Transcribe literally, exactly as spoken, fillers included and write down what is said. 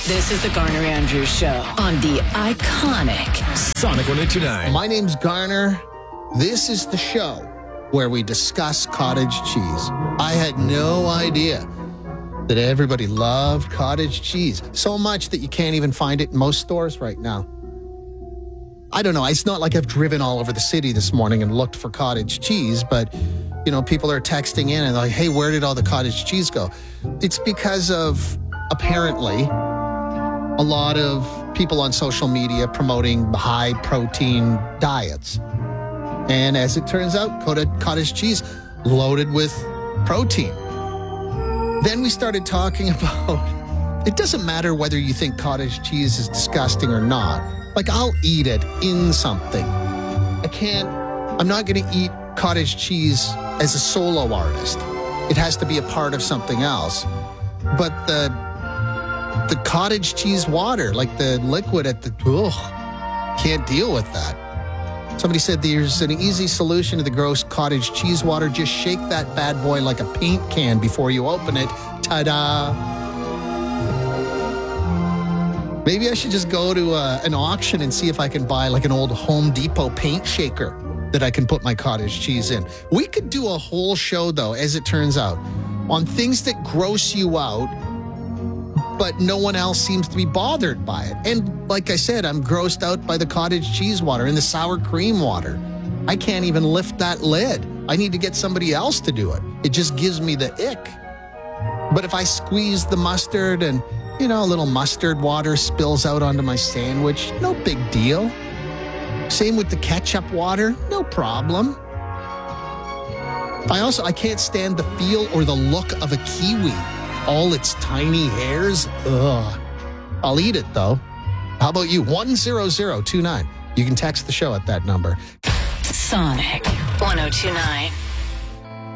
This is the Garner Andrews Show on the iconic Sonic one oh two nine. My name's Garner. This is the show where we discuss cottage cheese. I had no idea that everybody loved cottage cheese. So much that you can't even find it in most stores right now. I don't know. It's not like I've driven all over the city this morning and looked for cottage cheese, but, you know, people are texting in and like, hey, where did all the cottage cheese go? It's because of, apparently, a lot of people on social media promoting high-protein diets. And as it turns out, cottage cheese loaded with protein. Then we started talking about, it doesn't matter whether you think cottage cheese is disgusting or not. Like, I'll eat it in something. I can't, I'm not going to eat cottage cheese as a solo artist. It has to be a part of something else. But the the cottage cheese water, like the liquid at the, ugh, can't deal with that. Somebody said there's an easy solution to the gross cottage cheese water. Just shake that bad boy like a paint can before you open it. Ta-da! Maybe I should just go to uh, an auction and see if I can buy like an old Home Depot paint shaker that I can put my cottage cheese in. We could do a whole show, though, as it turns out, on things that gross you out, but no one else seems to be bothered by it. And like I said, I'm grossed out by the cottage cheese water and the sour cream water. I can't even lift that lid. I need to get somebody else to do it. It just gives me the ick. But if I squeeze the mustard and, you know, a little mustard water spills out onto my sandwich, no big deal. Same with the ketchup water, no problem. I also, I can't stand the feel or the look of a kiwi. All its tiny hairs, ugh. I'll eat it, though. How about you? one zero zero two nine. You can text the show at that number. Sonic one oh two nine.